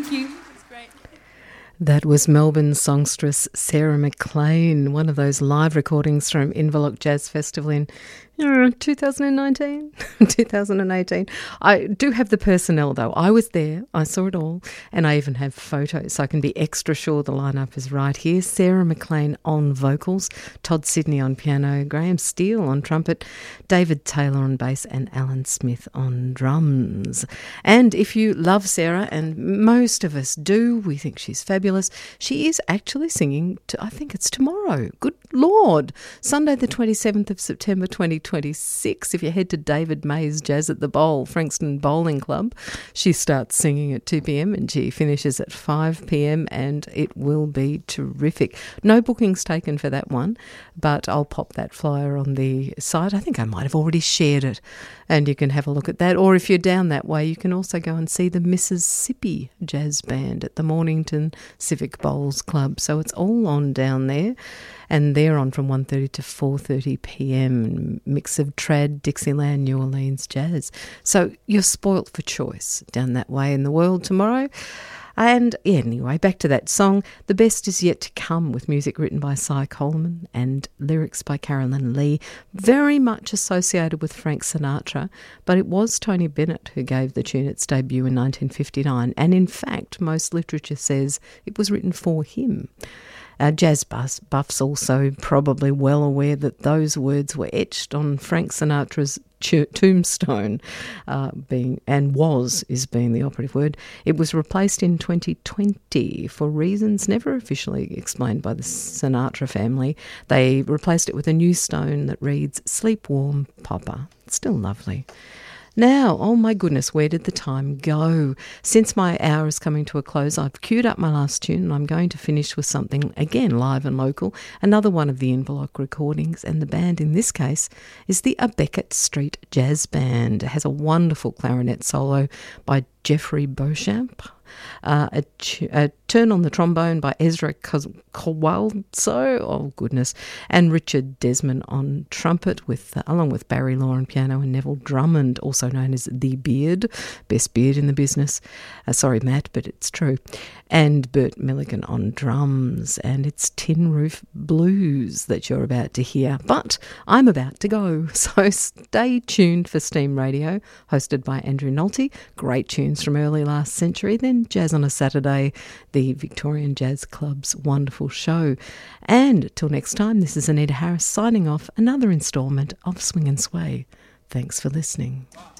Thank you. That's great. That was Melbourne songstress Sarah McLean, one of those live recordings from Inverloch Jazz Festival in 2019, 2018. I do have the personnel though. I was there, I saw it all, and I even have photos, so I can be extra sure the lineup is right here. Sarah McLean on vocals, Todd Sidney on piano, Graham Steele on trumpet, David Taylor on bass, and Alan Smith on drums. And if you love Sarah, and most of us do, we think she's fabulous, she is actually singing, I think it's tomorrow. Good Lord. Sunday the 27th of September 2026. If you head to David May's Jazz at the Bowl, Frankston Bowling Club, she starts singing at 2 p.m. and she finishes at 5 p.m. and it will be terrific. No bookings taken for that one, but I'll pop that flyer on the site. I think I might have already shared it, and you can have a look at that. Or if you're down that way, you can also go and see the Mississippi Jazz Band at the Mornington Civic Bowls Club. So it's all on down there, and they're on from 1:30 to 4:30 p.m. Mix of trad, Dixieland, New Orleans jazz. So you're spoilt for choice down that way in the world tomorrow. And anyway, back to that song. The Best Is Yet to Come, with music written by Cy Coleman and lyrics by Carolyn Lee, very much associated with Frank Sinatra, but it was Tony Bennett who gave the tune its debut in 1959, and in fact most literature says it was written for him. Jazz buffs also probably well aware that those words were etched on Frank Sinatra's tombstone, being the operative word. It was replaced in 2020 for reasons never officially explained by the Sinatra family. They replaced it with a new stone that reads "Sleep Warm, Papa." Still lovely. Now, oh my goodness, where did the time go? Since my hour is coming to a close, I've queued up my last tune, and I'm going to finish with something, again, live and local, another one of the Inverloch recordings, and the band in this case is the Beckett Street Jazz Band. It has a wonderful clarinet solo by Jeffrey Beauchamp, a turn on the trombone by Ezra Kowalso, oh goodness, and Richard Desmond on trumpet, along with Barry Law on piano and Neville Drummond, also known as The Beard, best beard in the business. Sorry, Matt, but it's true. And Bert Milligan on drums, and it's Tin Roof Blues that you're about to hear. But I'm about to go, so stay tuned for Steam Radio, hosted by Andrew Nolte. Great tunes from early last century, then Jazz on a Saturday, the Victorian Jazz Club's wonderful show. And till next time, this is Anita Harris signing off, another instalment of Swing and Sway. Thanks for listening.